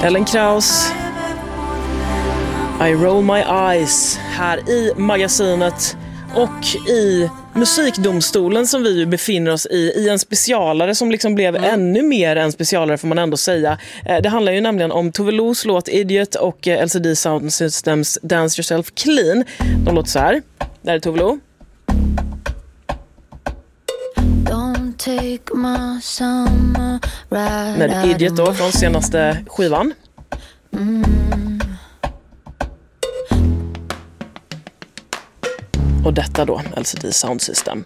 Ellen Kraus, I roll my eyes här i magasinet och i musikdomstolen som vi ju befinner oss i en specialare som liksom blev ännu mer en specialare får man ändå säga. Det handlar ju nämligen om Tove Los låt Idiot och LCD Sound Systems Dance Yourself Clean. De låter så här. Där är Tove Lo. Med Idiot då från senaste skivan. Och detta då, LCD Sound System.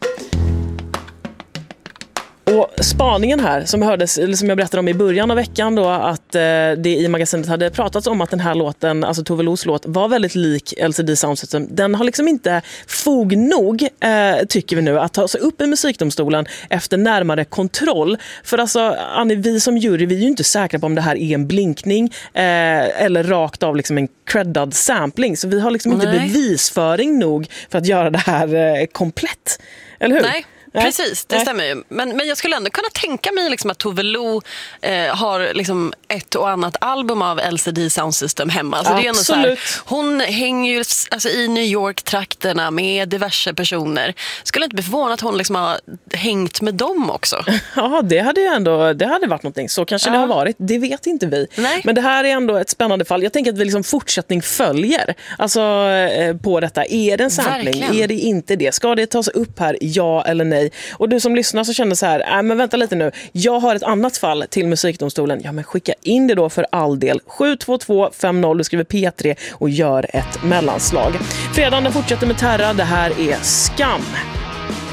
Och spaningen här som hördes, eller som jag berättade om i början av veckan då, att det i magasinet hade pratats om att den här låten, alltså Tove Los låt, var väldigt lik LCD Sound System. Den har liksom inte fog nog, tycker vi nu, att ta sig upp i musikdomstolen efter närmare kontroll. För alltså, Annie, vi som jury, vi är ju inte säkra på om det här är en blinkning eller rakt av liksom en creddad sampling. Så vi har liksom inte bevisföring nog för att göra det här komplett. Eller hur? Nej. Precis, det stämmer ju. Men jag skulle ändå kunna tänka mig liksom att Tove Lo har liksom ett och annat album av LCD Sound System hemma. Alltså det är ändå så här, hon hänger ju alltså i New York-trakterna med diverse personer. Skulle inte bli förvånad att hon liksom har hängt med dem också. Ja, det hade ju ändå, det hade varit någonting. Så kanske det har varit, det vet inte vi. Nej. Men det här är ändå ett spännande fall. Jag tänker att vi liksom fortsättning följer. Alltså på detta. Är det en sampling? Verkligen. Är det inte det? Ska det tas upp här? Ja eller nej? Och du som lyssnar så känner så här, men vänta lite nu. Jag har ett annat fall till musikdomstolen. Ja, men skicka in det då för all del. 72250, du skriver P3 och gör ett mellanslag. Fredagen den fortsätter med Terra. Det här är Skam.